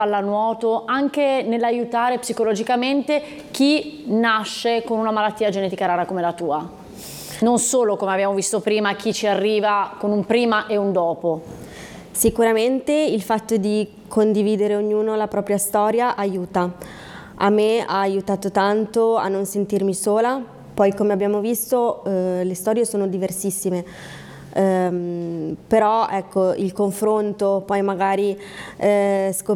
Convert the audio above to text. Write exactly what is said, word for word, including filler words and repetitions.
pallanuoto, anche nell'aiutare psicologicamente chi nasce con una malattia genetica rara come la tua? Non solo, come abbiamo visto prima, chi ci arriva con un prima e un dopo. Sicuramente il fatto di condividere ognuno la propria storia aiuta. A me ha aiutato tanto a non sentirmi sola, poi come abbiamo visto eh, le storie sono diversissime. Um, però ecco, il confronto, poi magari eh, scoprire